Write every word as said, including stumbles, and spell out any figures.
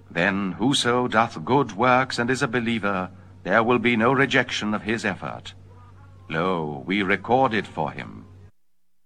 Then whoso doth good works and is a believer, there will be no rejection of his effort. Lo, we record it for him.